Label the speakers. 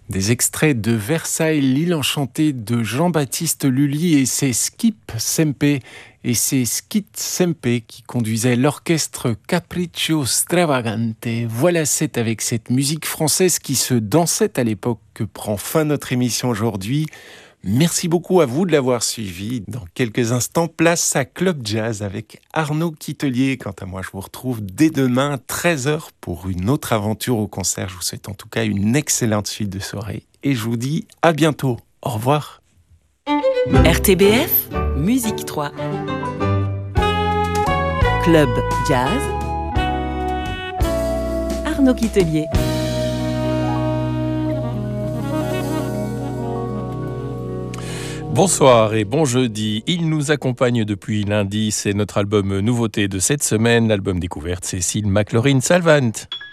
Speaker 1: Des extraits de Versailles, l'île enchantée de Jean-Baptiste Lully et c'est Skip Sempe et c'est Skit Sempe qui conduisait l'orchestre Capriccio Stravagante. Voilà, c'est avec cette musique française qui se dansait à l'époque que prend fin notre émission aujourd'hui. Merci beaucoup à vous de l'avoir suivi. Dans quelques instants, place à Club Jazz avec Arnaud Quitelier. Quant à moi, je vous retrouve dès demain, 13h, pour une autre aventure au concert. Je vous souhaite en tout cas une excellente suite de soirée. Et je vous dis à bientôt. Au revoir.
Speaker 2: RTBF, Musique 3. Club Jazz. Arnaud Quitelier.
Speaker 3: Bonsoir et bon jeudi. Il nous accompagne depuis lundi. C'est notre album nouveauté de cette semaine, l'album découverte Cécile McLaurin Salvant.